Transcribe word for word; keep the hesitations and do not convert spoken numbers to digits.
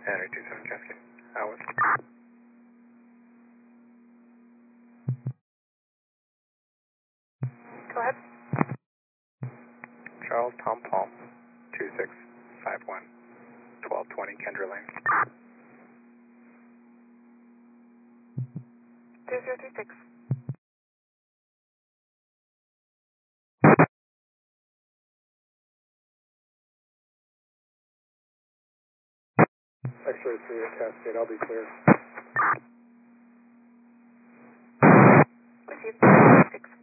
Henry two seven Cascade. Out. Go ahead. Charles Tom Palm, two six five one, twelve twenty Kendra Lane. two zero two six. X-ray three at Cascade, I'll be clear. With you.